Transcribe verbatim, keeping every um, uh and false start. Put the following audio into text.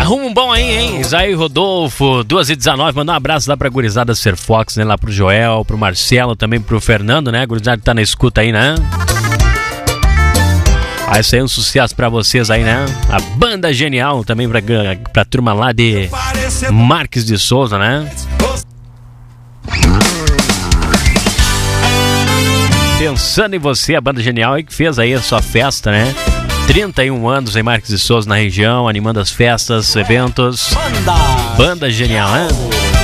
Arruma um bom aí, hein? Isaí Rodolfo, duas e dezenove. Mandar um abraço lá pra gurizada Ser Fox, né? Lá pro Joel, pro Marcelo, também pro Fernando, né? Gurizada que tá na escuta aí, né? Ah, isso aí é um sucesso pra vocês aí, né? A Banda Genial também pra, pra turma lá de Marques de Souza, né? Pensando em você, a Banda Genial aí que fez aí a sua festa, né? trinta e um anos em Marques de Souza na região, animando as festas, eventos. Banda Genial, né?